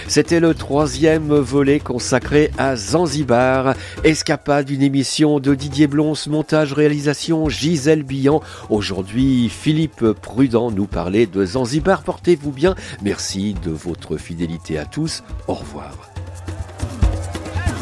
C'était le 3e volet consacré à Zanzibar. Escapade d'une émission de Didier Blons, montage, réalisation Gisèle Billan. Aujourd'hui, Philippe Prudent nous parlait de Zanzibar. Portez-vous bien. Merci de votre fidélité à tous. Au revoir.